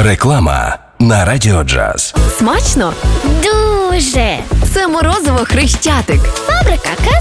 Реклама на Радіо Джаз. Смачно? Дуже! Це морозиво Хрещатик. Фабрика